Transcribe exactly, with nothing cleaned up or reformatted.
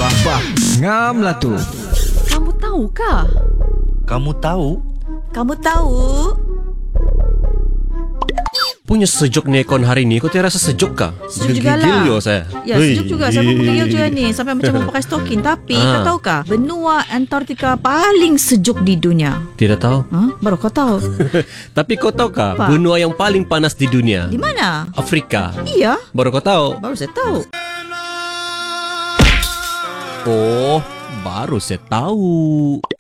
Bah, ngam lah tu. Kamu tahu kah? Kamu tahu? Kamu tahu? Punya sejuk ni aircon hari ni. Kau tidak rasa sejuk kah? Sejuk juga Gigil lah. yo saya. Ya, sejuk juga. Saya pun menggigil juga ni. Sampai macam mau pakai stokin. Tapi Ah. kau tahu kah? Benua Antartika paling sejuk di dunia. Tidak tahu. Ha? Baru kau tahu. Tapi kau tahu kah Apa? benua yang paling panas di dunia? Di mana? Afrika. Iya. Baru kau tahu. Baru saya tahu. Oh, baru saya tahu.